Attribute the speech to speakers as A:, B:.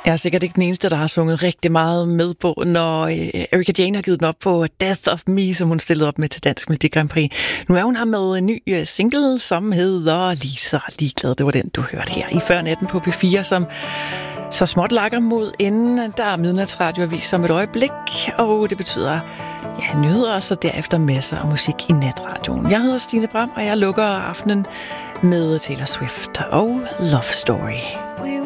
A: Jeg er sikkert ikke den eneste, der har sunget rigtig meget med på, når Erika Jane har givet den op på Death of Me, som hun stillede op med til Dansk Melodi Grand Prix. Nu er hun her med en ny single, som hedder Lige så ligeglad. Det var den, du hørte her i Før Natten på P4, som så småt lakker mod enden. Der er midnatsradioavis om et øjeblik, og det betyder nyheder, og så derefter masser af musik i natradioen. Jeg hedder Stine Bram, og jeg lukker aftenen med Taylor Swift og Love Story.